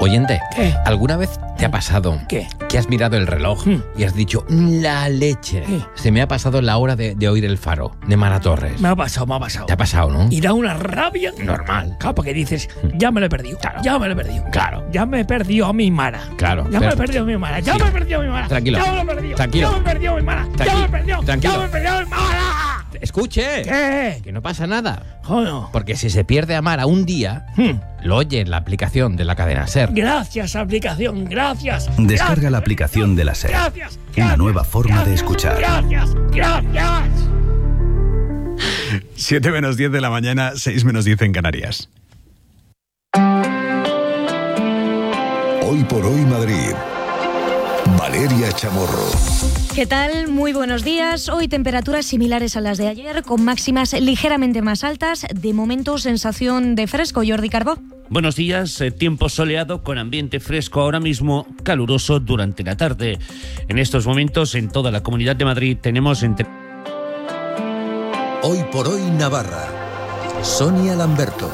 Oyente, ¿Qué? ¿alguna vez te ha pasado ¿Qué? que has mirado el reloj y has dicho, la leche? Se me ha pasado la hora de oír el faro de Mara Torres. Me ha pasado. Te ha pasado, ¿no? Y da una rabia. Normal. Claro, porque dices, ya me lo he perdido. Claro. Ya me lo he perdido. Claro. Ya me he perdido a mi Mara. Claro. Ya me he perdido a mi Mara. Ya Sí. me he perdido a mi Mara. Tranquilo. Ya me lo he perdido. Tranquilo. Ya me he perdido a mi Mara. Ya me he perdido. Tranquilo. Ya me he perdido a mi Mara. Escuche. ¿Qué? Que no pasa nada. Joder. Porque si se pierde a Mara un día, lo oye en la aplicación de la cadena SER. Gracias, aplicación. Gracias. Descarga Gracias. la aplicación de la SER. Gracias. Una nueva forma de escuchar. Gracias. Gracias. 7 menos 10 de la mañana, 6 menos 10 en Canarias. Hoy por hoy Madrid. Valeria Chamorro. ¿Qué tal? Muy buenos días. Hoy temperaturas similares a las de ayer, con máximas ligeramente más altas. De momento, sensación de fresco. Jordi Carbó. Buenos días, tiempo soleado con ambiente fresco ahora mismo, caluroso durante la tarde. En estos momentos en toda la Comunidad de Madrid tenemos entre... Hoy por hoy Navarra. Sonia Lamberto.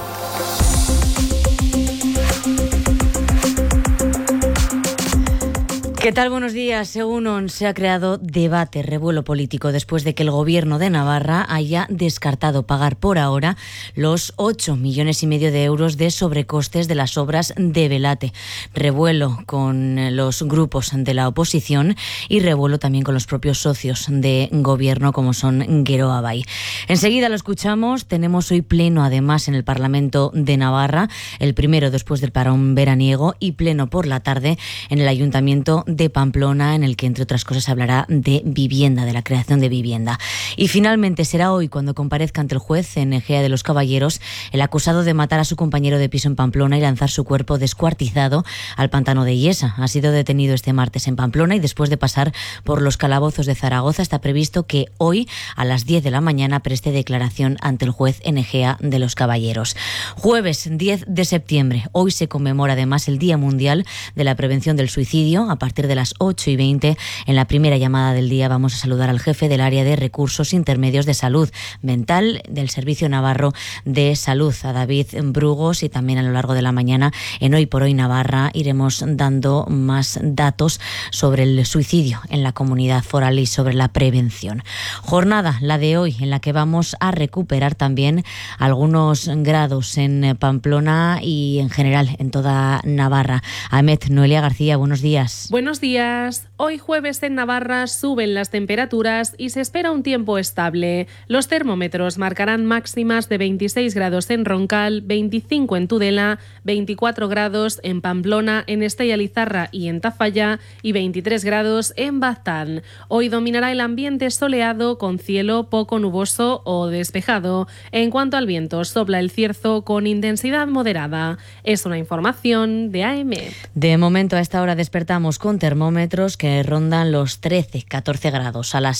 ¿Qué tal? Buenos días. Según ON, se ha creado debate, revuelo político después de que el Gobierno de Navarra haya descartado pagar por ahora los 8,5 millones de euros de sobrecostes de las obras de Belate. Revuelo con los grupos de la oposición y revuelo también con los propios socios de Gobierno, como son Geroa Bai. Enseguida lo escuchamos. Tenemos hoy pleno, además, en el Parlamento de Navarra, el primero después del parón veraniego, y pleno por la tarde en el Ayuntamiento de Pamplona, en el que, entre otras cosas, se hablará de vivienda, de la creación de vivienda. Y finalmente será hoy cuando comparezca ante el juez en Egea de los Caballeros el acusado de matar a su compañero de piso en Pamplona y lanzar su cuerpo descuartizado al pantano de Iesa. Ha sido detenido este martes en Pamplona y, después de pasar por los calabozos de Zaragoza, está previsto que hoy a las 10 de la mañana preste declaración ante el juez en Egea de los Caballeros. Jueves 10 de septiembre. Hoy se conmemora además el Día Mundial de la Prevención del Suicidio. A partir de las 8:20, en la primera llamada del día, vamos a saludar al jefe del área de recursos intermedios de salud mental del Servicio Navarro de Salud, a David Brugos, y también a lo largo de la mañana en Hoy por Hoy Navarra iremos dando más datos sobre el suicidio en la comunidad foral y sobre la prevención. Jornada, la de hoy, en la que vamos a recuperar también algunos grados en Pamplona y en general en toda Navarra. Ahmed, Noelia García, buenos días. Buenos días. Hoy jueves en Navarra suben las temperaturas y se espera un tiempo estable. Los termómetros marcarán máximas de 26 grados en Roncal, 25 en Tudela, 24 grados en Pamplona, en Estella Lizarra y en Tafalla y 23 grados en Baztán. Hoy dominará el ambiente soleado con cielo poco nuboso o despejado. En cuanto al viento, sopla el cierzo con intensidad moderada. Es una información de AEMET. De momento, a esta hora despertamos con termómetros que rondan los 13-14 grados a las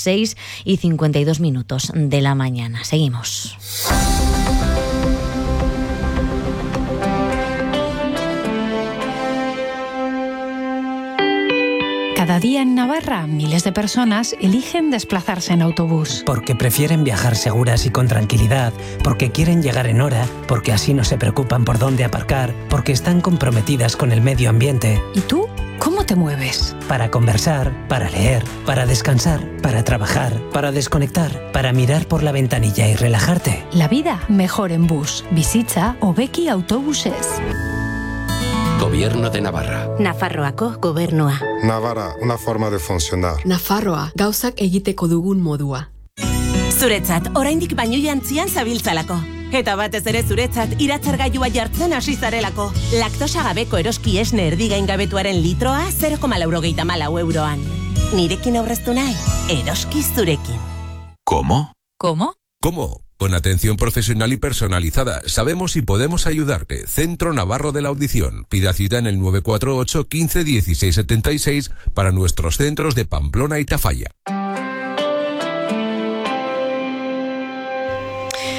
6:52 de la mañana. Seguimos. Cada día en Navarra, miles de personas eligen desplazarse en autobús. Porque prefieren viajar seguras y con tranquilidad, porque quieren llegar en hora, porque así no se preocupan por dónde aparcar, porque están comprometidas con el medio ambiente. ¿Y tú? ¿Cómo te mueves? Para conversar, para leer, para descansar, para trabajar, para desconectar, para mirar por la ventanilla y relajarte. La vida mejor en bus. Bizitza Hobeki autobuses. Gobierno de Navarra. Nafarroako gobernua. Navarra, una forma de funcionar. Nafarroa, gauzak egiteko dugun modua. Zuretzat, oraindik baino jantzian zabiltzalako. Eta batez ere zuretzat, iratzargailua jartzen hasi zarelako. Laktosa gabeko eroski esne erdigaingabetuaren litroa 0,84 euroan. Nirekin aurreztu nahi, eroski zurekin. ¿Cómo? ¿Cómo? ¿Cómo? Con atención profesional y personalizada. Sabemos y podemos ayudarte. Centro Navarro de la Audición. Pida cita en el 948 15 16 76 para nuestros centros de Pamplona y Tafalla.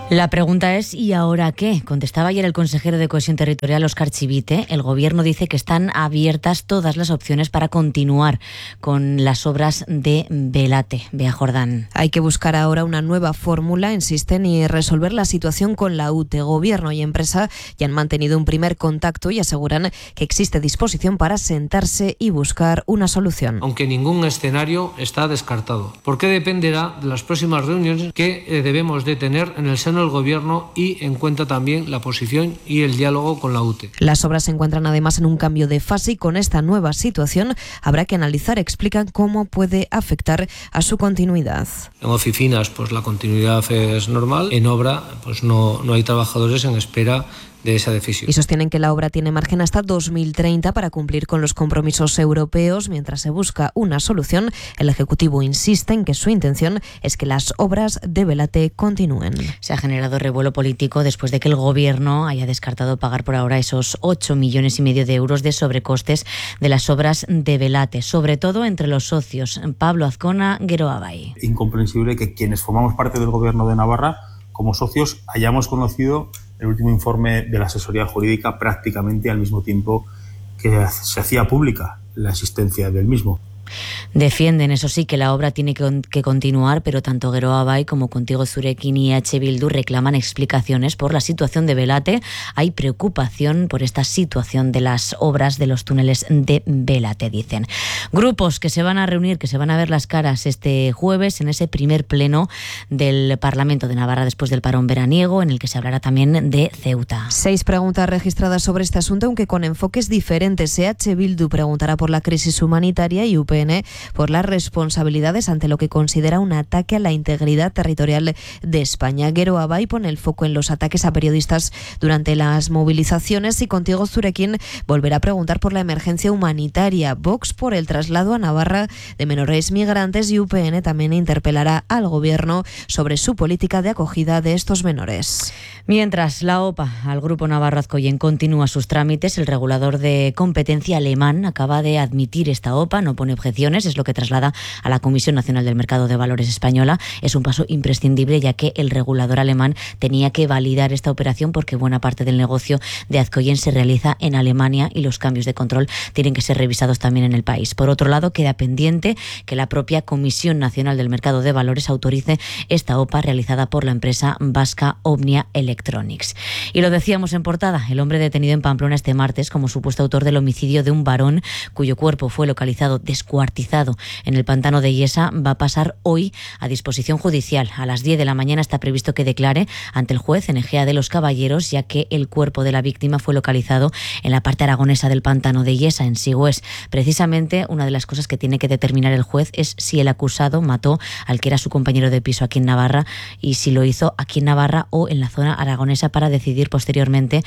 La pregunta es, ¿y ahora qué? Contestaba ayer el consejero de Cohesión Territorial, Óscar Chivite. El Gobierno dice que están abiertas todas las opciones para continuar con las obras de Belate. Bea Jordán. Hay que buscar ahora una nueva fórmula, insisten, y resolver la situación con la UTE. Gobierno y empresa ya han mantenido un primer contacto y aseguran que existe disposición para sentarse y buscar una solución. Aunque ningún escenario está descartado, porque dependerá de las próximas reuniones que debemos de tener en el seno del Gobierno y en cuenta también la posición y el diálogo con la UTE. Las obras se encuentran además en un cambio de fase y con esta nueva situación habrá que analizar, explican, cómo puede afectar a su continuidad. En oficinas pues la continuidad es normal, en obra pues no hay trabajadores en espera de esa decisión. Y sostienen que la obra tiene margen hasta 2030 para cumplir con los compromisos europeos. Mientras se busca una solución, el Ejecutivo insiste en que su intención es que las obras de Belate continúen. Se ha generado revuelo político después de que el Gobierno haya descartado pagar por ahora esos 8,5 millones de euros de sobrecostes de las obras de Belate, sobre todo entre los socios. Pablo Azcona, Geroabay. Incomprensible que quienes formamos parte del Gobierno de Navarra, como socios, hayamos conocido el último informe de la asesoría jurídica prácticamente al mismo tiempo que se hacía pública la existencia del mismo. Defienden, eso sí, que la obra tiene que continuar, pero tanto Geroabay como Contigo Zurekin y EH Bildu reclaman explicaciones por la situación de Belate. Hay preocupación por esta situación de las obras de los túneles de Belate, dicen. Grupos que se van a reunir, que se van a ver las caras este jueves en ese primer pleno del Parlamento de Navarra después del parón veraniego, en el que se hablará también de Ceuta. 6 preguntas registradas sobre este asunto, aunque con enfoques diferentes. EH Bildu preguntará por la crisis humanitaria y UPN por las responsabilidades ante lo que considera un ataque a la integridad territorial de España. Geroabay pone el foco en los ataques a periodistas durante las movilizaciones y Contigo Zurekin volverá a preguntar por la emergencia humanitaria. Vox por el traslado a Navarra de menores migrantes y UPN también interpelará al Gobierno sobre su política de acogida de estos menores. Mientras la OPA, al Grupo Navarro Azcoyen, continúa sus trámites, el regulador de competencia alemán acaba de admitir esta OPA, no pone objeciones, es lo que traslada a la Comisión Nacional del Mercado de Valores española. Es un paso imprescindible, ya que el regulador alemán tenía que validar esta operación porque buena parte del negocio de Azcoyen se realiza en Alemania y los cambios de control tienen que ser revisados también en el país. Por otro lado, queda pendiente que la propia Comisión Nacional del Mercado de Valores autorice esta OPA realizada por la empresa vasca Omnia Electronics. Y lo decíamos en portada, el hombre detenido en Pamplona este martes como supuesto autor del homicidio de un varón cuyo cuerpo fue localizado descuartizado en el pantano de Iesa va a pasar hoy a disposición judicial. A las 10 de la mañana está previsto que declare ante el juez en Ejea de los Caballeros, ya que el cuerpo de la víctima fue localizado en la parte aragonesa del pantano de Iesa, en Sigüés. Precisamente una de las cosas que tiene que determinar el juez es si el acusado mató al que era su compañero de piso aquí en Navarra y si lo hizo aquí en Navarra o en la zona aragonesa, para decidir posteriormente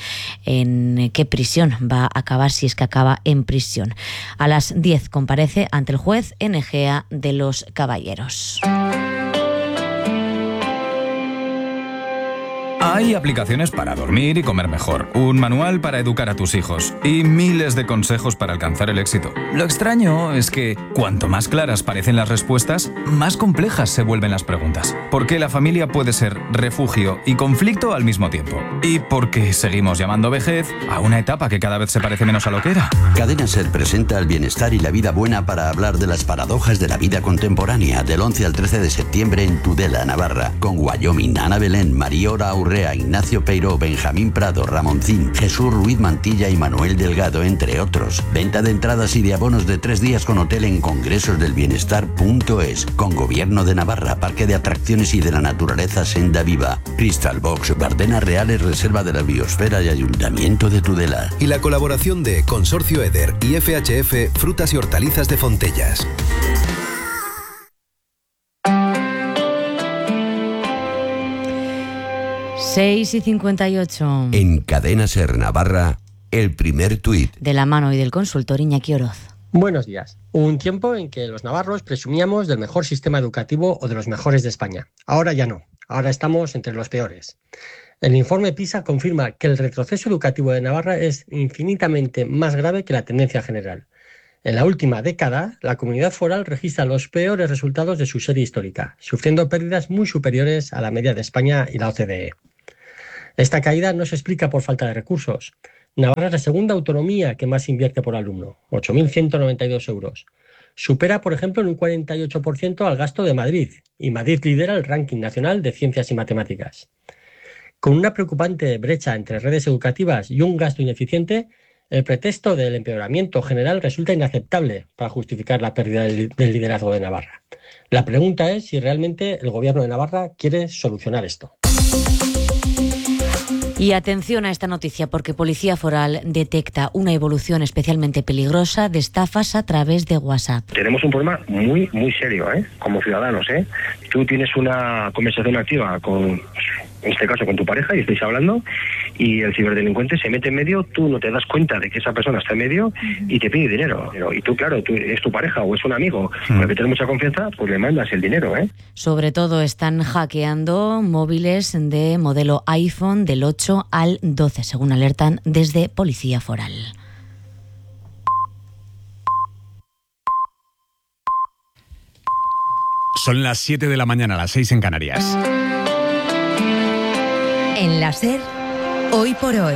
en qué prisión va a acabar, si es que acaba en prisión. A las 10 comparece ante el juez en Ejea de los Caballeros. Hay aplicaciones para dormir y comer mejor, un manual para educar a tus hijos y miles de consejos para alcanzar el éxito. Lo extraño es que cuanto más claras parecen las respuestas, más complejas se vuelven las preguntas. Porque la familia puede ser refugio y conflicto al mismo tiempo. Y porque seguimos llamando vejez a una etapa que cada vez se parece menos a lo que era. Cadena Ser presenta el bienestar y la vida buena para hablar de las paradojas de la vida contemporánea, del 11 al 13 de septiembre en Tudela, Navarra, con Wyoming, Ana Belén, Mariora Urrea, Ignacio Peiró, Benjamín Prado, Ramoncín, Jesús Ruiz Mantilla y Manuel Delgado, entre otros. Venta de entradas y de abonos de 3 días con hotel en congresosdelbienestar.es, con Gobierno de Navarra, Parque de Atracciones y de la Naturaleza Senda Viva, Crystal Box, Bardenas Reales, Reserva de la Biosfera y Ayuntamiento de Tudela. Y la colaboración de Consorcio Eder y FHF Frutas y Hortalizas de Fontellas. Seis y 58. En Cadena Ser Navarra, el primer tuit. De la mano y del consultor Iñaki Oroz. Buenos días. Hubo un tiempo en que los navarros presumíamos del mejor sistema educativo o de los mejores de España. Ahora ya no. Ahora estamos entre los peores. El informe PISA confirma que el retroceso educativo de Navarra es infinitamente más grave que la tendencia general. En la última década, la comunidad foral registra los peores resultados de su serie histórica, sufriendo pérdidas muy superiores a la media de España y la OCDE. Esta caída no se explica por falta de recursos. Navarra es la segunda autonomía que más invierte por alumno, 8.192 euros. Supera, por ejemplo, en un 48% al gasto de Madrid, y Madrid lidera el ranking nacional de ciencias y matemáticas. Con una preocupante brecha entre redes educativas y un gasto ineficiente, el pretexto del empeoramiento general resulta inaceptable para justificar la pérdida del liderazgo de Navarra. La pregunta es si realmente el gobierno de Navarra quiere solucionar esto. Y atención a esta noticia porque Policía Foral detecta una evolución especialmente peligrosa de estafas a través de WhatsApp. Tenemos un problema muy serio, como ciudadanos. Tú tienes una conversación activa con, en este caso, con tu pareja y estáis hablando y el ciberdelincuente se mete en medio, tú no te das cuenta de que esa persona está en medio y te pide dinero. Y tú, claro, es tu pareja o es un amigo con el que tienes mucha confianza, pues le mandas el dinero. Sobre todo están hackeando móviles de modelo iPhone del 8 al 12, según alertan desde Policía Foral. Son las 7 de la mañana, las 6 en Canarias. En la SER, Hoy por Hoy,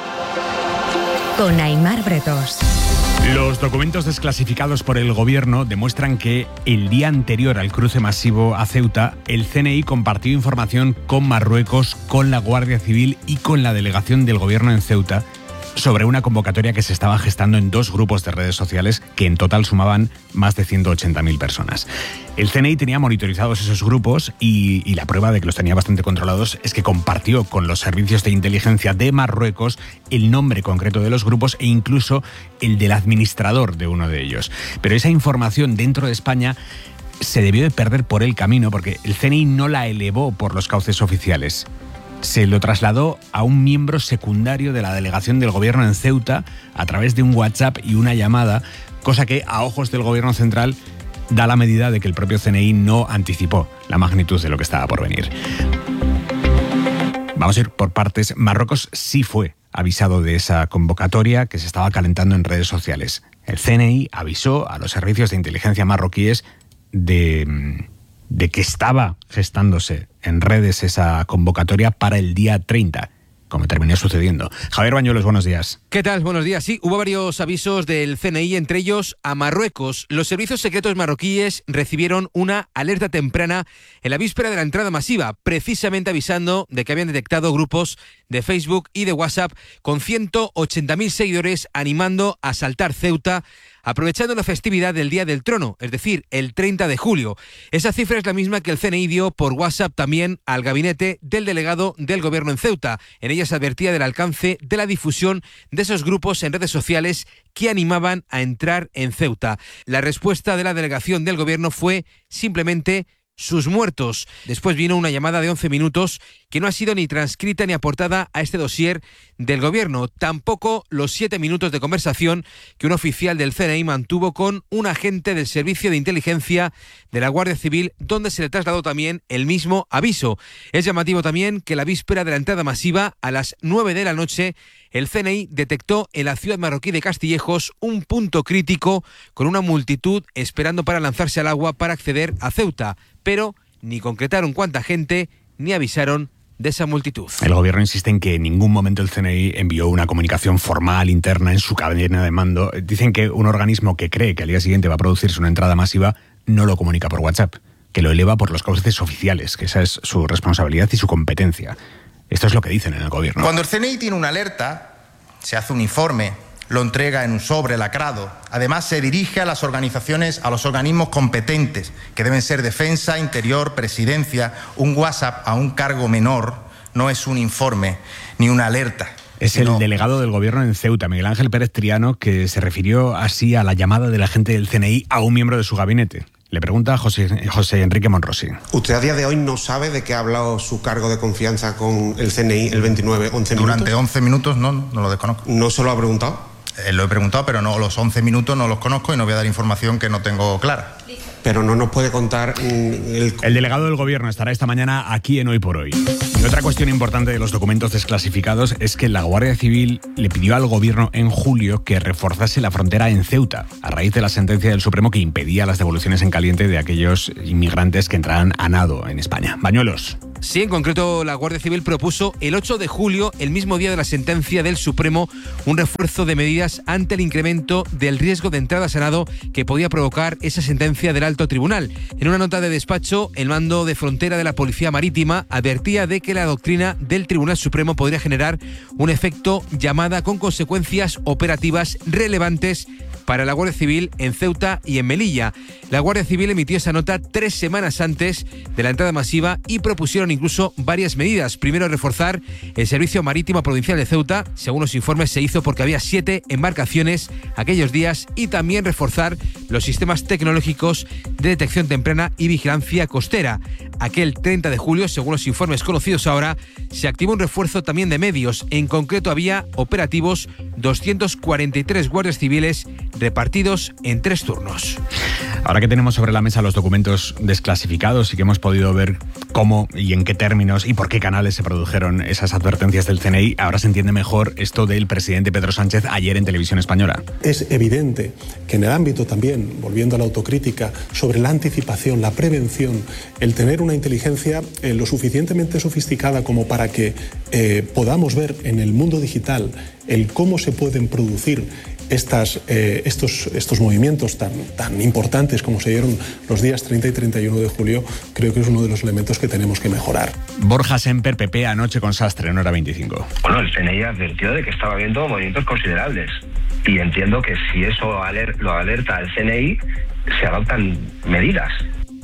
con Aimar Bretos. Los documentos desclasificados por el gobierno demuestran que el día anterior al cruce masivo a Ceuta, el CNI compartió información con Marruecos, con la Guardia Civil y con la delegación del gobierno en Ceuta sobre una convocatoria que se estaba gestando en 2 grupos de redes sociales que en total sumaban más de 180.000 personas. El CNI tenía monitorizados esos grupos y la prueba de que los tenía bastante controlados es que compartió con los servicios de inteligencia de Marruecos el nombre concreto de los grupos e incluso el del administrador de uno de ellos. Pero esa información dentro de España se debió de perder por el camino porque el CNI no la elevó por los cauces oficiales. Se lo trasladó a un miembro secundario de la delegación del gobierno en Ceuta a través de un WhatsApp y una llamada, cosa que a ojos del gobierno central da la medida de que el propio CNI no anticipó la magnitud de lo que estaba por venir. Vamos a ir por partes. Marruecos sí fue avisado de esa convocatoria que se estaba calentando en redes sociales. El CNI avisó a los servicios de inteligencia marroquíes de que estaba gestándose en redes esa convocatoria para el día 30, como terminó sucediendo. Javier Bañuelos, buenos días. ¿Qué tal? Buenos días. Sí, hubo varios avisos del CNI, entre ellos a Marruecos. Los servicios secretos marroquíes recibieron una alerta temprana en la víspera de la entrada masiva, precisamente avisando de que habían detectado grupos de Facebook y de WhatsApp con 180.000 seguidores animando a asaltar Ceuta, aprovechando la festividad del Día del Trono, es decir, el 30 de julio. Esa cifra es la misma que el CNI dio por WhatsApp también al gabinete del delegado del gobierno en Ceuta. En ella se advertía del alcance de la difusión de esos grupos en redes sociales que animaban a entrar en Ceuta. La respuesta de la delegación del gobierno fue simplemente sus muertos. Después vino una llamada de 11 minutos que no ha sido ni transcrita ni aportada a este dossier del gobierno. Tampoco los 7 minutos de conversación que un oficial del CNI mantuvo con un agente del Servicio de Inteligencia de la Guardia Civil, donde se le trasladó también el mismo aviso. Es llamativo también que la víspera de la entrada masiva, a las 9 de la noche, el CNI detectó en la ciudad marroquí de Castillejos un punto crítico con una multitud esperando para lanzarse al agua para acceder a Ceuta, pero ni concretaron cuánta gente ni avisaron de esa multitud. El gobierno insiste en que en ningún momento el CNI envió una comunicación formal interna en su cadena de mando. Dicen que un organismo que cree que al día siguiente va a producirse una entrada masiva no lo comunica por WhatsApp, que lo eleva por los cauces oficiales, que esa es su responsabilidad y su competencia. Esto es lo que dicen en el gobierno. Cuando el CNI tiene una alerta, se hace un informe, lo entrega en un sobre lacrado. Además, se dirige a las organizaciones, a los organismos competentes, que deben ser Defensa, Interior, Presidencia. Un WhatsApp a un cargo menor no es un informe ni una alerta. Es el delegado del gobierno en Ceuta, Miguel Ángel Pérez Triano, que se refirió así a la llamada del agente del CNI a un miembro de su gabinete. Le pregunta a José Enrique Monrosi. ¿Usted a día de hoy no sabe de qué ha hablado su cargo de confianza con el CNI el 29, 11 minutos? Durante 11 minutos no lo desconozco. ¿No se lo ha preguntado? Lo he preguntado, pero no, los 11 minutos no los conozco y no voy a dar información que no tengo clara. Pero no nos puede contar El delegado del gobierno estará esta mañana aquí en Hoy por Hoy. Y otra cuestión importante de los documentos desclasificados es que la Guardia Civil le pidió al gobierno en julio que reforzase la frontera en Ceuta, a raíz de la sentencia del Supremo que impedía las devoluciones en caliente de aquellos inmigrantes que entraran a nado en España. Bañuelos. Sí, en concreto la Guardia Civil propuso el 8 de julio, el mismo día de la sentencia del Supremo, un refuerzo de medidas ante el incremento del riesgo de entrada a Senado que podía provocar esa sentencia del Alto Tribunal. En una nota de despacho, el mando de frontera de la Policía Marítima advertía de que la doctrina del Tribunal Supremo podría generar un efecto llamada con consecuencias operativas relevantes para la Guardia Civil en Ceuta y en Melilla. La Guardia Civil emitió esa nota 3 semanas antes de la entrada masiva y propusieron incluso varias medidas. Primero, reforzar el servicio marítimo provincial de Ceuta. Según los informes, se hizo porque había 7 embarcaciones aquellos días, y también reforzar los sistemas tecnológicos de detección temprana y vigilancia costera. Aquel 30 de julio, según los informes conocidos ahora, se activó un refuerzo también de medios. En concreto, había operativos 243 guardias civiles repartidos en 3 turnos. Ahora que tenemos sobre la mesa los documentos desclasificados y que hemos podido ver cómo y en qué términos y por qué canales se produjeron esas advertencias del CNI, ahora se entiende mejor esto del presidente Pedro Sánchez ayer en Televisión Española. Es evidente que en el ámbito también, volviendo a la autocrítica, sobre la anticipación, la prevención, el tener una inteligencia lo suficientemente sofisticada como para que podamos ver en el mundo digital el cómo se pueden producir estos movimientos tan importantes como se dieron los días 30 y 31 de julio, creo que es uno de los elementos que tenemos que mejorar. Borja Semper, PP, anoche con Sastre en Hora 25. Bueno, el CNI advirtió de que estaba habiendo movimientos considerables, y entiendo que si eso lo alerta al CNI, se adoptan medidas.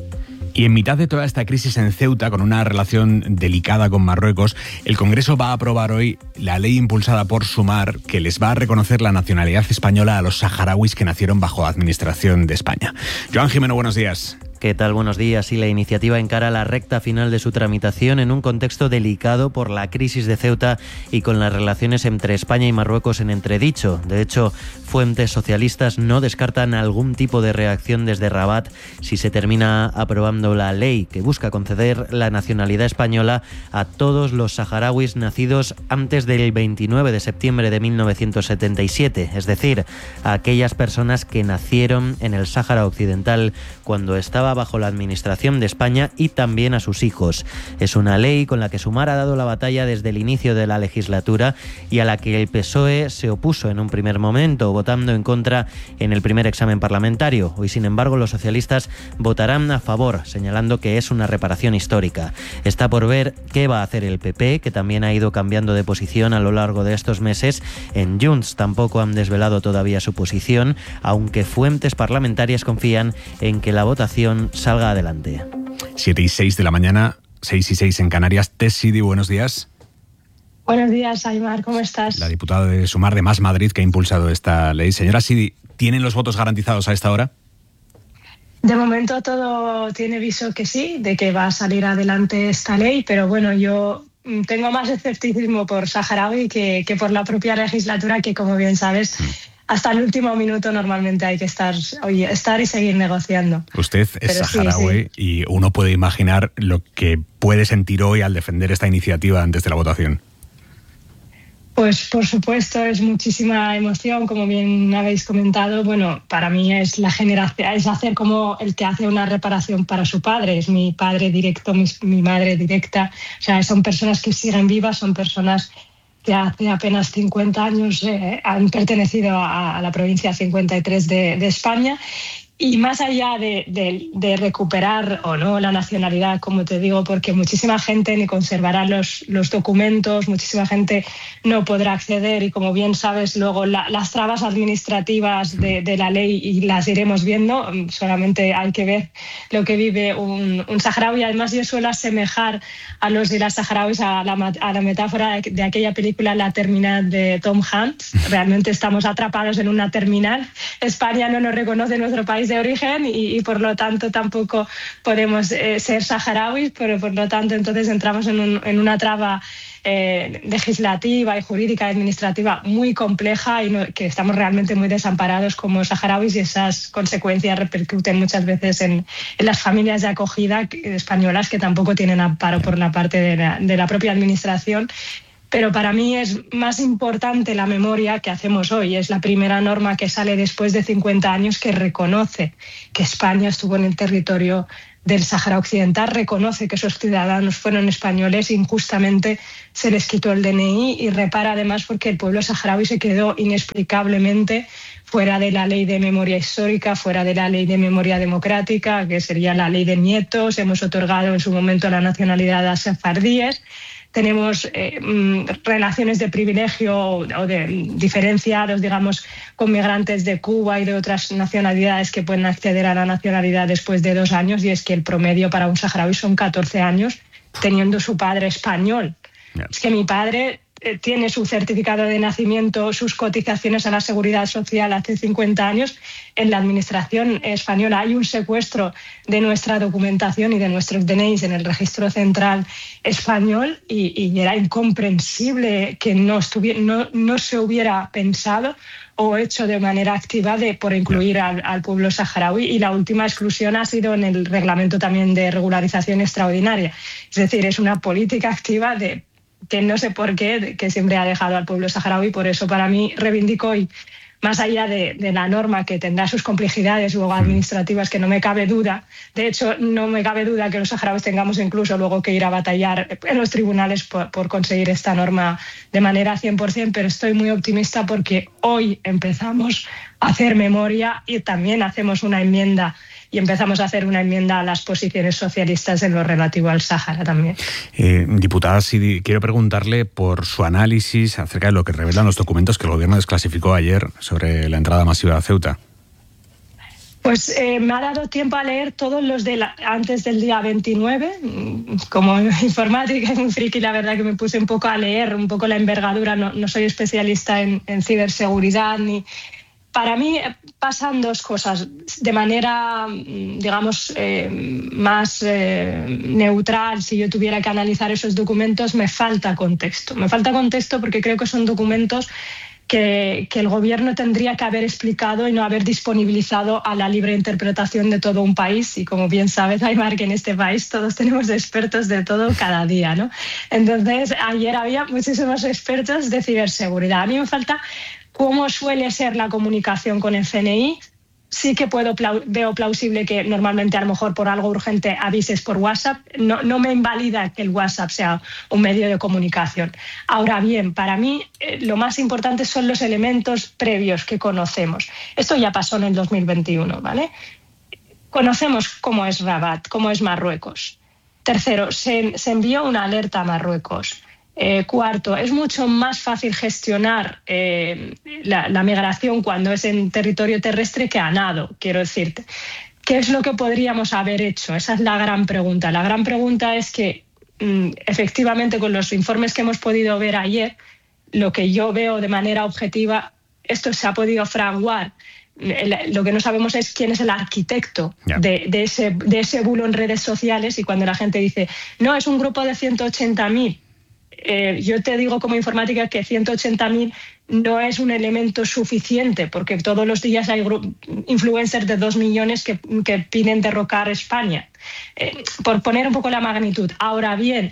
Y en mitad de toda esta crisis en Ceuta, con una relación delicada con Marruecos, el Congreso va a aprobar hoy la ley impulsada por Sumar que les va a reconocer la nacionalidad española a los saharauis que nacieron bajo la administración de España. Joan Jimeno, buenos días. ¿Qué tal? Buenos días. Y la iniciativa encara la recta final de su tramitación en un contexto delicado por la crisis de Ceuta y con las relaciones entre España y Marruecos en entredicho. De hecho, fuentes socialistas no descartan algún tipo de reacción desde Rabat si se termina aprobando la ley que busca conceder la nacionalidad española a todos los saharauis nacidos antes del 29 de septiembre de 1977, es decir, a aquellas personas que nacieron en el Sáhara Occidental cuando estaba bajo la administración de España, y también a sus hijos. Es una ley con la que Sumar ha dado la batalla desde el inicio de la legislatura y a la que el PSOE se opuso en un primer momento, votando en contra en el primer examen parlamentario. Hoy, sin embargo, los socialistas votarán a favor, señalando que es una reparación histórica. Está por ver qué va a hacer el PP, que también ha ido cambiando de posición a lo largo de estos meses. En Junts tampoco han desvelado todavía su posición, aunque fuentes parlamentarias confían en que la votación salga adelante. 7 y 6 de la mañana, 6 y 6 en Canarias. Tess Sidi, buenos días. Buenos días, Aymar, ¿cómo estás? La diputada de Sumar de Más Madrid que ha impulsado esta ley. Señora Sidi, ¿tienen los votos garantizados a esta hora? De momento todo tiene viso que sí, de que va a salir adelante esta ley, pero bueno, yo tengo más escepticismo por saharaui que por la propia legislatura, que como bien sabes, hasta el último minuto normalmente hay que estar y seguir negociando. Usted es saharaui, sí. Y uno puede imaginar lo que puede sentir hoy al defender esta iniciativa antes de la votación. Pues por supuesto es muchísima emoción, como bien habéis comentado. Bueno, para mí es la generación, es hacer como el que hace una reparación para su padre. Es mi padre directo, mi madre directa. O sea, son personas que siguen vivas, son personas que hace apenas 50 años han pertenecido a la provincia 53 de España. Y más allá de recuperar o no la nacionalidad, como te digo, porque muchísima gente ni conservará los documentos, muchísima gente no podrá acceder, y como bien sabes, luego las trabas administrativas de la ley, y las iremos viendo, solamente hay que ver lo que vive un saharaui. Además, yo suelo asemejar a los y las saharauis a la metáfora de aquella película La Terminal de Tom Hanks. Realmente estamos atrapados en una terminal. España no nos reconoce nuestro país de origen y por lo tanto tampoco podemos ser saharauis, pero por lo tanto entonces entramos en una traba legislativa y jurídica y administrativa muy compleja, y que estamos realmente muy desamparados como saharauis, y esas consecuencias repercuten muchas veces en las familias de acogida españolas, que tampoco tienen amparo por la parte de la propia administración. Pero para mí es más importante la memoria que hacemos hoy. Es la primera norma que sale después de 50 años que reconoce que España estuvo en el territorio del Sáhara Occidental reconoce que esos ciudadanos fueron españoles, injustamente se les quitó el DNI y repara además porque el pueblo saharaui se quedó inexplicablemente fuera de la ley de memoria histórica, fuera de la ley de memoria democrática, que sería la ley de nietos. Hemos otorgado en su momento la nacionalidad a sefardíes. Tenemos relaciones de privilegio o de diferenciados, digamos, con migrantes de Cuba y de otras nacionalidades que pueden acceder a la nacionalidad después de 2 años, y es que el promedio para un saharaui son 14 años teniendo su padre español. Es que mi padre tiene su certificado de nacimiento, sus cotizaciones a la Seguridad Social hace 50 años en la administración española. Hay un secuestro de nuestra documentación y de nuestros DNIs en el registro central español y era incomprensible que no se hubiera pensado o hecho de manera activa por incluir al pueblo saharaui, y la última exclusión ha sido en el reglamento también de regularización extraordinaria. Es decir, es una política activa que no sé por qué, que siempre ha dejado al pueblo saharaui. Por eso para mí reivindico, y más allá de la norma que tendrá sus complejidades luego administrativas, que no me cabe duda, de hecho no me cabe duda que los saharauis tengamos incluso luego que ir a batallar en los tribunales por conseguir esta norma de manera 100%, pero estoy muy optimista porque hoy empezamos a hacer memoria y también hacemos una enmienda. Y empezamos a hacer una enmienda a las posiciones socialistas en lo relativo al Sáhara también. Diputada, sí, quiero preguntarle por su análisis acerca de lo que revelan los documentos que el Gobierno desclasificó ayer sobre la entrada masiva a Ceuta. Pues me ha dado tiempo a leer todos los antes del día 29. Como informática y muy friki, la verdad que me puse un poco a leer un poco la envergadura. No soy especialista en ciberseguridad ni... Para mí pasan 2 cosas. De manera, digamos, más neutral, si yo tuviera que analizar esos documentos, me falta contexto. Me falta contexto porque creo que son documentos que el Gobierno tendría que haber explicado y no haber disponibilizado a la libre interpretación de todo un país. Y como bien sabes, Aimar, que en este país todos tenemos expertos de todo cada día, ¿no? Entonces, ayer había muchísimos expertos de ciberseguridad. A mí me falta cómo suele ser la comunicación con el CNI. Sí que veo plausible que normalmente a lo mejor por algo urgente avises por WhatsApp. No me invalida que el WhatsApp sea un medio de comunicación. Ahora bien, para mí lo más importante son los elementos previos que conocemos. Esto ya pasó en el 2021, ¿vale? Conocemos cómo es Rabat, cómo es Marruecos. Tercero, se envió una alerta a Marruecos. Cuarto, es mucho más fácil gestionar la migración cuando es en territorio terrestre que a nado, quiero decirte. ¿Qué es lo que podríamos haber hecho? Esa es la gran pregunta. La gran pregunta es que, efectivamente, con los informes que hemos podido ver ayer, lo que yo veo de manera objetiva, esto se ha podido fraguar. Lo que no sabemos es quién es el arquitecto de ese bulo en redes sociales, y cuando la gente dice, no, es un grupo de 180.000, yo te digo como informática que 180.000 no es un elemento suficiente, porque todos los días hay influencers de 2 millones que piden derrocar España, por poner un poco la magnitud. Ahora bien,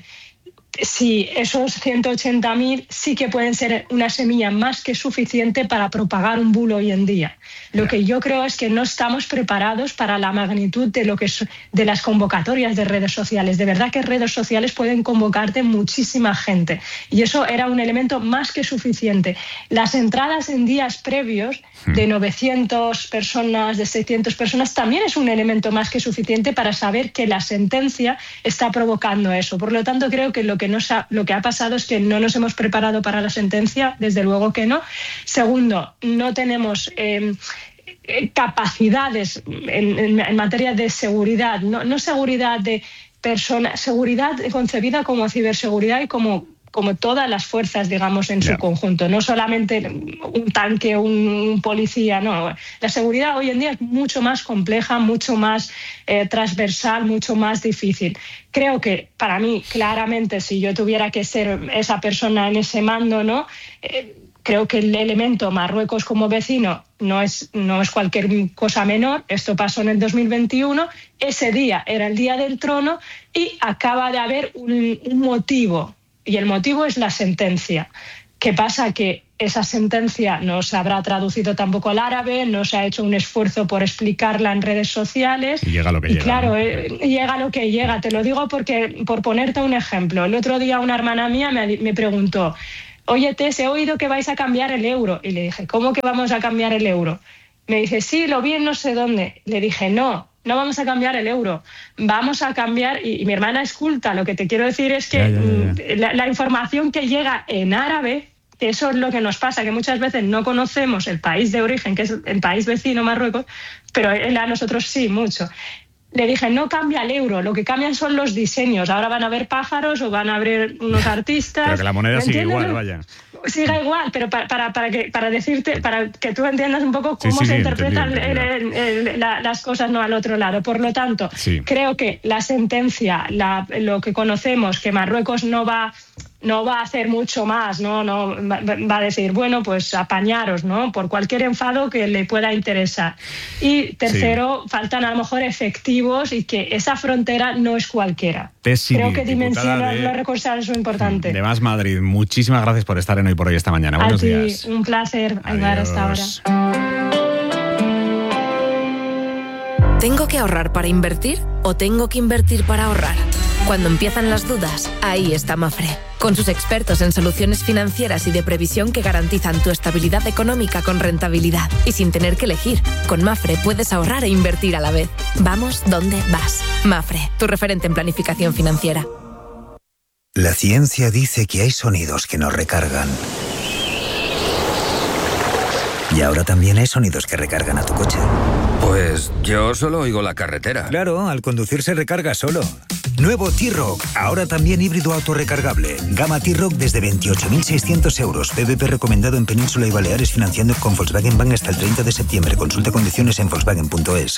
sí, esos 180.000 sí que pueden ser una semilla más que suficiente para propagar un bulo hoy en día. Lo que yo creo es que no estamos preparados para la magnitud de las convocatorias de redes sociales. De verdad que redes sociales pueden convocarte muchísima gente, y eso era un elemento más que suficiente. Las entradas en días previos de 900 personas, de 600 personas, también es un elemento más que suficiente para saber que la sentencia está provocando eso. Por lo tanto, creo que lo que ha pasado es que no nos hemos preparado para la sentencia, desde luego que no. Segundo, no tenemos capacidades en materia de seguridad, no seguridad de personas, seguridad concebida como ciberseguridad y como todas las fuerzas, digamos, en su conjunto, no solamente un tanque, un policía, no. La seguridad hoy en día es mucho más compleja, mucho más transversal, mucho más difícil. Creo que, para mí, claramente, si yo tuviera que ser esa persona en ese mando, ¿no? Creo que el elemento Marruecos como vecino no es cualquier cosa menor. Esto pasó en el 2021, ese día era el día del trono y acaba de haber un motivo. Y el motivo es la sentencia. ¿Qué pasa? Que esa sentencia no se habrá traducido tampoco al árabe, no se ha hecho un esfuerzo por explicarla en redes sociales. Y llega lo que llega. Claro, ¿no? Llega lo que llega. Te lo digo porque, por ponerte un ejemplo, el otro día una hermana mía me preguntó: oye, Tess, he oído que vais a cambiar el euro. Y le dije: ¿cómo que vamos a cambiar el euro? Me dice: sí, lo vi en no sé dónde. Le dije: no vamos a cambiar el euro, vamos a cambiar, y mi hermana es culta, lo que te quiero decir es que la información que llega en árabe, que eso es lo que nos pasa, que muchas veces no conocemos el país de origen, que es el país vecino, Marruecos, pero a nosotros sí, mucho. Le dije: no cambia el euro, lo que cambian son los diseños. Ahora van a haber pájaros o van a haber unos artistas. Pero que la moneda sigue igual, vaya. Siga igual, pero para que tú entiendas un poco cómo se interpretan las cosas, no al otro lado. Por lo tanto, creo que la sentencia, lo que conocemos, que Marruecos no va a hacer mucho más, no va a decir, bueno, pues apañaros, ¿no?, por cualquier enfado que le pueda interesar. Y tercero, faltan a lo mejor efectivos, y que esa frontera no es cualquiera. Creo que dimensionar los recursos es muy importante. De Más Madrid, muchísimas gracias por estar en Hoy por Hoy esta mañana. Buenos días. Un placer, Aymar, hasta ahora. ¿Tengo que ahorrar para invertir o tengo que invertir para ahorrar? Cuando empiezan las dudas, ahí está Mafre, con sus expertos en soluciones financieras y de previsión que garantizan tu estabilidad económica con rentabilidad y sin tener que elegir. Con Mafre puedes ahorrar e invertir a la vez. Vamos donde vas. Mafre, tu referente en planificación financiera. La ciencia dice que hay sonidos que nos recargan. Y ahora también hay sonidos que recargan a tu coche. Pues yo solo oigo la carretera. Claro, al conducir se recarga solo. Nuevo T-Roc, ahora también híbrido autorrecargable. Gama T-Roc desde 28.600 euros. PVP recomendado en Península y Baleares, financiando con Volkswagen Bank hasta el 30 de septiembre. Consulta condiciones en Volkswagen.es.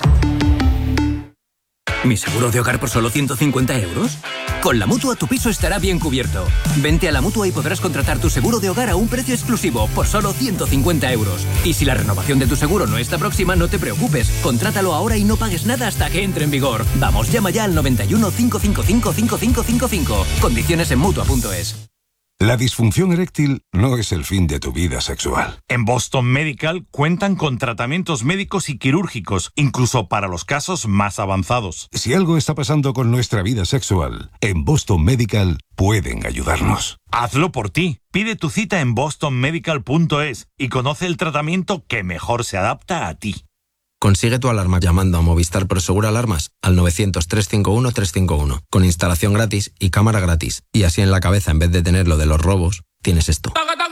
¿Mi seguro de hogar por solo 150 euros? Con la Mutua tu piso estará bien cubierto. Vente a la Mutua y podrás contratar tu seguro de hogar a un precio exclusivo por solo 150 euros. Y si la renovación de tu seguro no está próxima, no te preocupes. Contrátalo ahora y no pagues nada hasta que entre en vigor. Vamos, llama ya al 91 555 5555. Condiciones en Mutua.es. La disfunción eréctil no es el fin de tu vida sexual. En Boston Medical cuentan con tratamientos médicos y quirúrgicos, incluso para los casos más avanzados. Si algo está pasando con nuestra vida sexual, en Boston Medical pueden ayudarnos. Hazlo por ti. Pide tu cita en bostonmedical.es y conoce el tratamiento que mejor se adapta a ti. Consigue tu alarma llamando a Movistar Prosegur Alarmas al 900-351-351, con instalación gratis y cámara gratis. Y así en la cabeza, en vez de tener lo de los robos, tienes esto.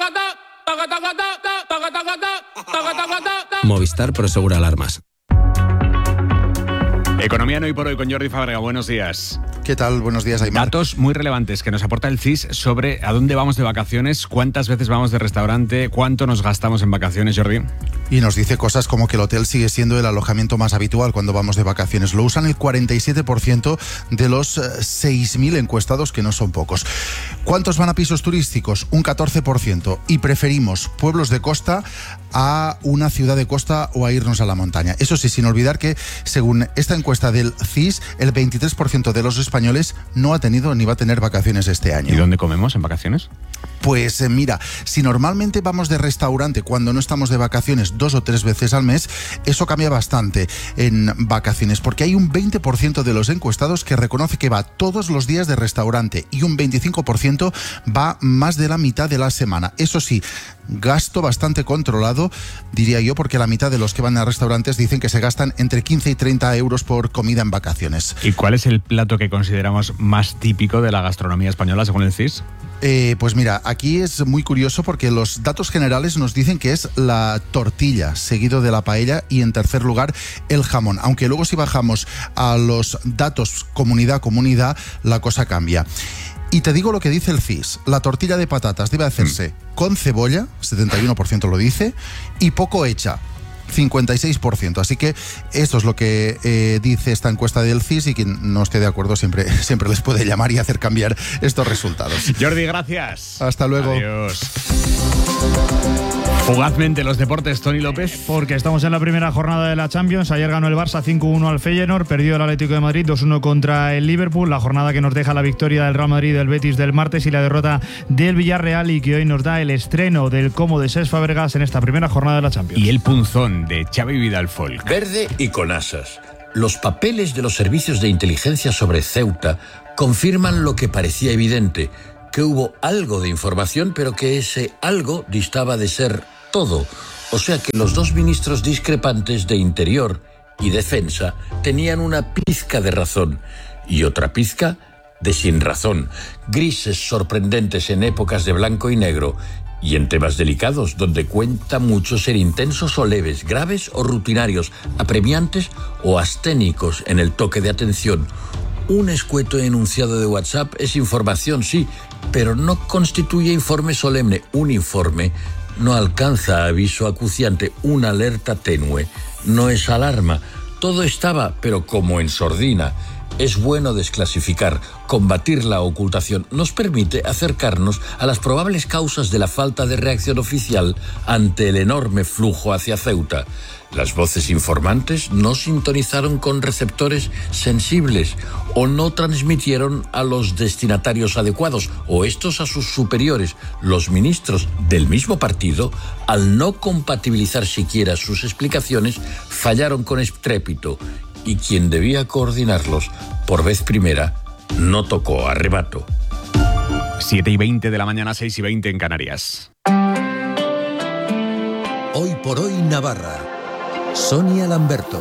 Movistar Prosegur Alarmas. Economía en Hoy por Hoy con Jordi Fábrega. Buenos días. ¿Qué tal? Buenos días, Aymar. Datos muy relevantes que nos aporta el CIS sobre a dónde vamos de vacaciones, cuántas veces vamos de restaurante, cuánto nos gastamos en vacaciones, Jordi. Y nos dice cosas como que el hotel sigue siendo el alojamiento más habitual cuando vamos de vacaciones. Lo usan el 47% de los 6.000 encuestados, que no son pocos. ¿Cuántos van a pisos turísticos? Un 14%. Y preferimos pueblos de costa a una ciudad de costa o a irnos a la montaña. Eso sí, sin olvidar que, según esta encuesta del CIS, el 23% de los españoles no ha tenido ni va a tener vacaciones este año. ¿Y dónde comemos en vacaciones? Pues mira, si normalmente vamos de restaurante cuando no estamos de vacaciones 2 o 3 veces al mes, eso cambia bastante en vacaciones, porque hay un 20% de los encuestados que reconoce que va todos los días de restaurante y un 25% va más de la mitad de la semana. Eso sí, gasto bastante controlado, diría yo, porque la mitad de los que van a restaurantes dicen que se gastan entre 15 y 30 euros por comida en vacaciones. ¿Y cuál es el plato que consideramos más típico de la gastronomía española según el CIS? Pues mira, aquí es muy curioso porque los datos generales nos dicen que es la tortilla, seguido de la paella y en tercer lugar el jamón. Aunque luego si bajamos a los datos comunidad a comunidad, la cosa cambia. Y te digo lo que dice el CIS. La tortilla de patatas debe hacerse con cebolla, 71% lo dice, y poco hecha, 56%. Así que esto es lo que dice esta encuesta del CIS, y quien no esté de acuerdo siempre les puede llamar y hacer cambiar estos resultados. Jordi, gracias. Hasta luego. Adiós. Fugazmente los deportes, Tony López. Porque estamos en la primera jornada de la Champions. Ayer ganó el Barça 5-1 al Feyenoord, perdió el Atlético de Madrid 2-1 contra el Liverpool. La jornada que nos deja la victoria del Real Madrid, del Betis del martes y la derrota del Villarreal, y que hoy nos da el estreno del Como de Cesc Fabregas en esta primera jornada de la Champions. Y el punzón de Xavi Vidal Folk. Verde y con asas. Los papeles de los servicios de inteligencia sobre Ceuta confirman lo que parecía evidente, que hubo algo de información, pero que ese algo distaba de ser todo. O sea que los dos ministros discrepantes de Interior y Defensa tenían una pizca de razón y otra pizca de sin razón. Grises sorprendentes en épocas de blanco y negro y en temas delicados donde cuenta mucho ser intensos o leves, graves o rutinarios, apremiantes o asténicos en el toque de atención. Un escueto enunciado de WhatsApp es información, sí, pero no constituye informe solemne. Un informe no alcanza aviso acuciante, una alerta tenue no es alarma. Todo estaba, pero como en sordina. Es bueno desclasificar, combatir la ocultación. Nos permite acercarnos a las probables causas de la falta de reacción oficial ante el enorme flujo hacia Ceuta. Las voces informantes no sintonizaron con receptores sensibles o no transmitieron a los destinatarios adecuados o estos a sus superiores. Los ministros del mismo partido, al no compatibilizar siquiera sus explicaciones, fallaron con estrépito y quien debía coordinarlos por vez primera no tocó a rebato. 7:20 de la mañana, 6:20 en Canarias. Hoy por hoy Navarra. Sonia Lamberto.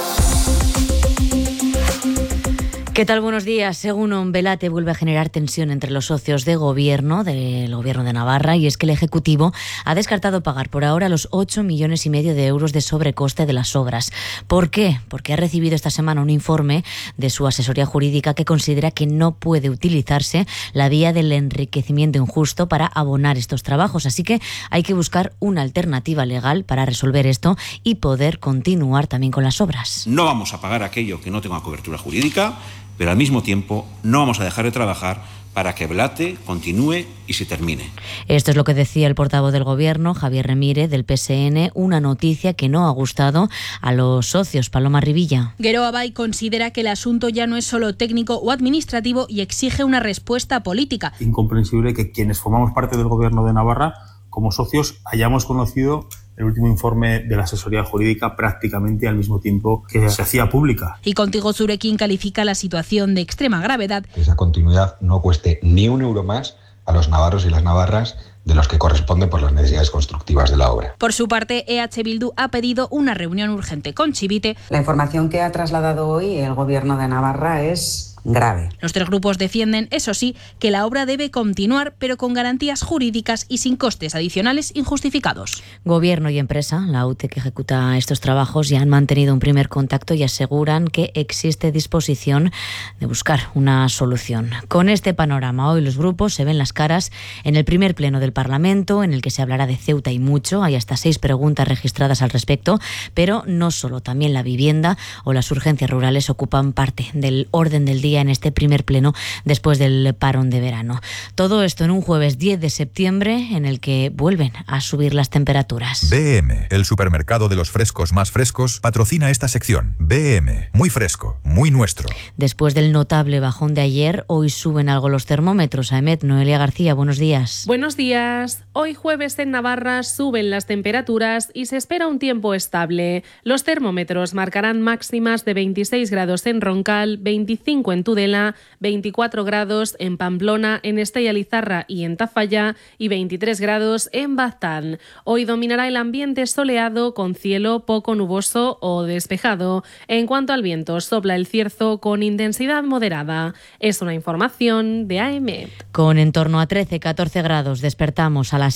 ¿Qué tal? Buenos días. Según Ombelate, vuelve a generar tensión entre los socios de gobierno del Gobierno de Navarra, y es que el Ejecutivo ha descartado pagar por ahora los 8,5 millones de euros de sobrecoste de las obras. ¿Por qué? Porque ha recibido esta semana un informe de su asesoría jurídica que considera que no puede utilizarse la vía del enriquecimiento injusto para abonar estos trabajos. Así que hay que buscar una alternativa legal para resolver esto y poder continuar también con las obras. No vamos a pagar aquello que no tenga cobertura jurídica, pero al mismo tiempo no vamos a dejar de trabajar para que Blate continúe y se termine. Esto es lo que decía el portavoz del Gobierno, Javier Remire, del PSN, una noticia que no ha gustado a los socios. Paloma Rivilla. Geroa Bai considera que el asunto ya no es solo técnico o administrativo y exige una respuesta política. Incomprensible que quienes formamos parte del Gobierno de Navarra, como socios, hayamos conocido el último informe de la asesoría jurídica prácticamente al mismo tiempo que se hacía pública. Y Contigo Zurekin califica la situación de extrema gravedad. Que esa continuidad no cueste ni un euro más a los navarros y las navarras de los que corresponden por las necesidades constructivas de la obra. Por su parte, EH Bildu ha pedido una reunión urgente con Chivite. La información que ha trasladado hoy el Gobierno de Navarra es grave. Los tres grupos defienden, eso sí, que la obra debe continuar, pero con garantías jurídicas y sin costes adicionales injustificados. Gobierno y empresa, la UTE que ejecuta estos trabajos, ya han mantenido un primer contacto y aseguran que existe disposición de buscar una solución. Con este panorama, hoy los grupos se ven las caras en el primer pleno del Parlamento, en el que se hablará de Ceuta y mucho. Hay hasta 6 preguntas registradas al respecto, pero no solo, también la vivienda o las urgencias rurales ocupan parte del orden del día en este primer pleno después del parón de verano. Todo esto en un jueves 10 de septiembre en el que vuelven a subir las temperaturas. BM, el supermercado de los frescos más frescos, patrocina esta sección. BM, muy fresco, muy nuestro. Después del notable bajón de ayer, hoy suben algo los termómetros. Aemet, Noelia García, buenos días. Buenos días. Hoy jueves en Navarra suben las temperaturas y se espera un tiempo estable. Los termómetros marcarán máximas de 26 grados en Roncal, 25 en Tudela, 24 grados en Pamplona, en Estella Lizarra y en Tafalla y 23 grados en Baztán. Hoy dominará el ambiente soleado con cielo poco nuboso o despejado. En cuanto al viento, sopla el cierzo con intensidad moderada. Es una información de AEMET. Con en torno a 13-14 grados despertamos a las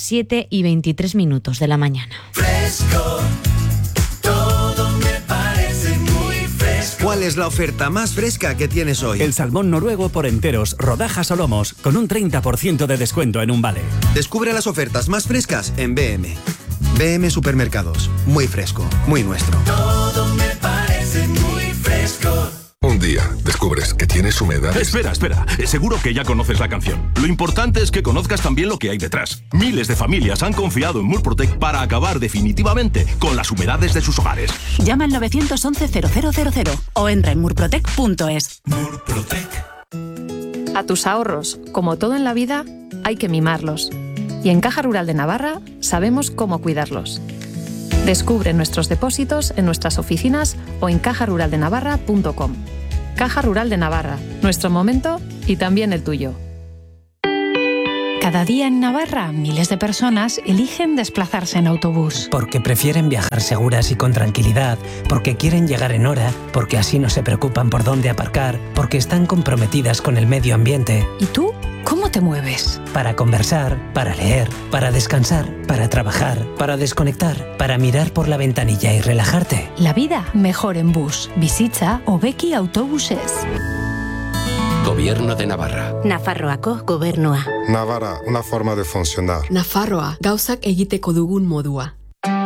7:23 de la mañana. Fresco, todo me parece muy fresco. ¿Cuál es la oferta más fresca que tienes hoy? El salmón noruego por enteros, rodajas o lomos, con un 30% de descuento en un vale. Descubre las ofertas más frescas en BM. BM Supermercados. Muy fresco, muy nuestro. Todo me parece muy fresco. Un día, descubrí descubres que tienes humedad... Espera. Seguro que ya conoces la canción. Lo importante es que conozcas también lo que hay detrás. Miles de familias han confiado en Murprotec para acabar definitivamente con las humedades de sus hogares. Llama al 911-0000 o entra en murprotec.es. Murprotec. A tus ahorros, como todo en la vida, hay que mimarlos. Y en Caja Rural de Navarra sabemos cómo cuidarlos. Descubre nuestros depósitos en nuestras oficinas o en cajaruraldenavarra.com. Caja Rural de Navarra, nuestro momento y también el tuyo. Cada día en Navarra, miles de personas eligen desplazarse en autobús. Porque prefieren viajar seguras y con tranquilidad, porque quieren llegar en hora, porque así no se preocupan por dónde aparcar, porque están comprometidas con el medio ambiente. ¿Y tú? ¿Cómo te mueves? Para conversar, para leer, para descansar, para trabajar, para desconectar, para mirar por la ventanilla y relajarte. La vida mejor en bus. Visita Obeki Autobuses. Gobierno de Navarra. Nafarroako gobernua. Navarra, una forma de funcionar. Nafarroa, gauzak egiteko dugun modua.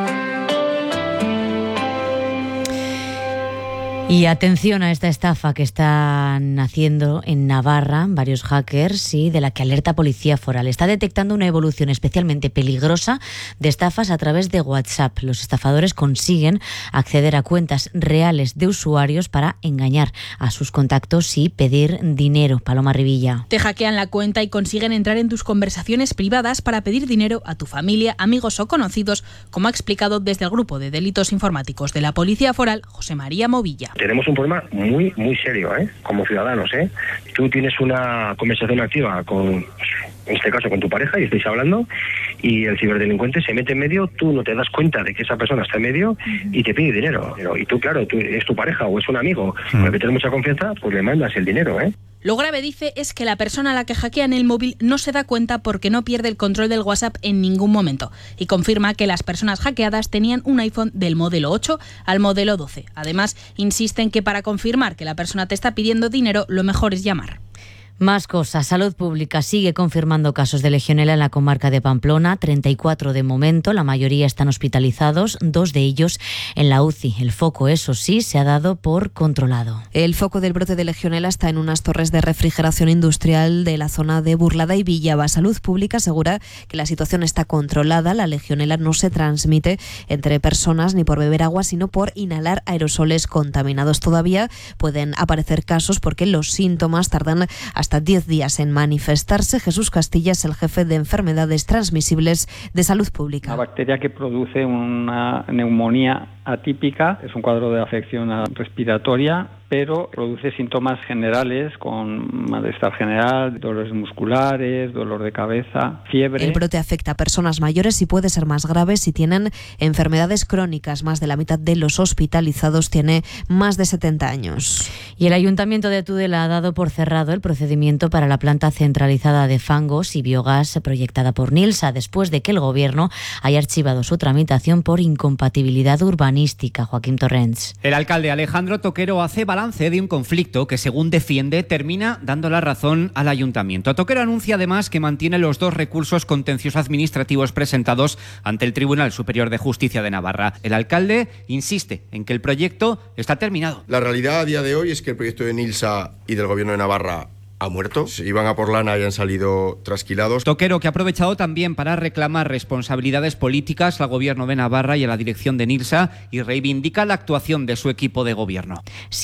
Y atención a esta estafa que están haciendo en Navarra varios hackers y de la que alerta Policía Foral. Está detectando una evolución especialmente peligrosa de estafas a través de WhatsApp. Los estafadores consiguen acceder a cuentas reales de usuarios para engañar a sus contactos y pedir dinero. Paloma Rivilla. Te hackean la cuenta y consiguen entrar en tus conversaciones privadas para pedir dinero a tu familia, amigos o conocidos, como ha explicado desde el Grupo de Delitos Informáticos de la Policía Foral, José María Movilla. Tenemos un problema muy serio, como ciudadanos, Tú tienes una conversación activa con, en este caso, con tu pareja y estáis hablando y el ciberdelincuente se mete en medio, tú no te das cuenta de que esa persona está en medio y te pide dinero. Y tú, claro, es tu pareja o es un amigo con el que tienes mucha confianza, pues le mandas el dinero, Lo grave, dice, es que la persona a la que hackean el móvil no se da cuenta porque no pierde el control del WhatsApp en ningún momento y confirma que las personas hackeadas tenían un iPhone del modelo 8 al modelo 12. Además, insisten que para confirmar que la persona te está pidiendo dinero, lo mejor es llamar. Más cosas. Salud Pública sigue confirmando casos de legionela en la comarca de Pamplona, 34 de momento, la mayoría están hospitalizados, 2 de ellos en la UCI. El foco, eso sí, se ha dado por controlado. El foco del brote de legionela está en unas torres de refrigeración industrial de la zona de Burlada y Villaba. Salud Pública asegura que la situación está controlada. La legionela no se transmite entre personas ni por beber agua, sino por inhalar aerosoles contaminados. Todavía pueden aparecer casos porque los síntomas tardan hasta 10 días en manifestarse. Jesús Castilla es el jefe de enfermedades transmisibles de Salud Pública. La bacteria que produce una neumonía atípica es un cuadro de afección respiratoria, pero produce síntomas generales con malestar general, dolores musculares, dolor de cabeza, fiebre. El brote afecta a personas mayores y puede ser más grave si tienen enfermedades crónicas. Más de la mitad de los hospitalizados tiene más de 70 años. Y el Ayuntamiento de Tudela ha dado por cerrado el procedimiento para la planta centralizada de fangos y biogás proyectada por Nilsa, después de que el Gobierno haya archivado su tramitación por incompatibilidad urbanística. Joaquín Torrents. El alcalde Alejandro Toquero hace balance de un conflicto que, según defiende, termina dando la razón al ayuntamiento. Toquero anuncia además que mantiene los 2 recursos contenciosos administrativos presentados ante el Tribunal Superior de Justicia de Navarra. El alcalde insiste en que el proyecto está terminado. La realidad a día de hoy es que el proyecto de Nilsa y del Gobierno de Navarra ha muerto. Iban a por lana y han salido trasquilados. Toquero, que ha aprovechado también para reclamar responsabilidades políticas al Gobierno de Navarra y a la dirección de Nilsa y reivindica la actuación de su equipo de gobierno.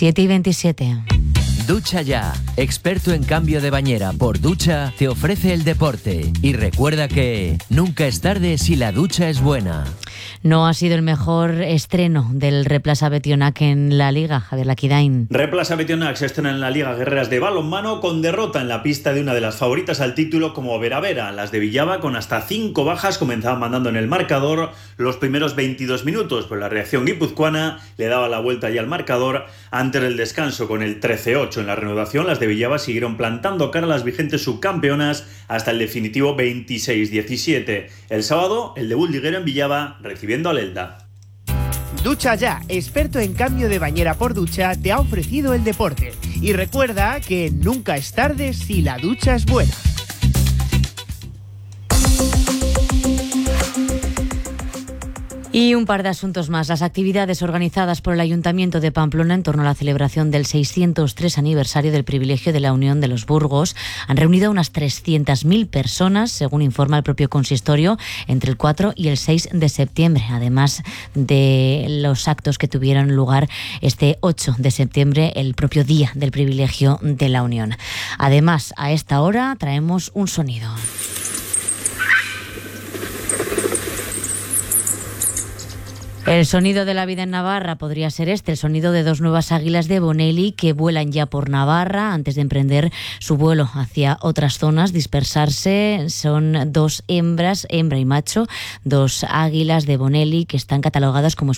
7:27. Ducha Ya, experto en cambio de bañera por ducha, te ofrece el deporte. Y recuerda que nunca es tarde si la ducha es buena. No ha sido el mejor estreno del Replasa Betionac en la Liga, Javier Laquidain. Replasa Betionac se estrena en la Liga Guerreras de balonmano con derrota en la pista de una de las favoritas al título como Vera Vera. Las de Villaba, con hasta 5 bajas, comenzaban mandando en el marcador los primeros 22 minutos, pues la reacción guipuzcoana le daba la vuelta ya al marcador antes del descanso con el 13-8. En la reanudación, las de Villaba siguieron plantando cara a las vigentes subcampeonas hasta el definitivo 26-17. El sábado, el debut liguero en Villaba recibiendo al Elda. Ducha Ya, experto en cambio de bañera por ducha, te ha ofrecido el deporte. Y recuerda que nunca es tarde si la ducha es buena. Y un par de asuntos más. Las actividades organizadas por el Ayuntamiento de Pamplona en torno a la celebración del 603 aniversario del privilegio de la Unión de los Burgos han reunido a unas 300.000 personas, según informa el propio consistorio, entre el 4 y el 6 de septiembre, además de los actos que tuvieron lugar este 8 de septiembre, el propio día del privilegio de la Unión. Además, a esta hora traemos un sonido. El sonido de la vida en Navarra podría ser este, el sonido de dos nuevas águilas de Bonelli que vuelan ya por Navarra antes de emprender su vuelo hacia otras zonas, dispersarse. Son dos hembras, hembra y macho, dos águilas de Bonelli que están catalogadas como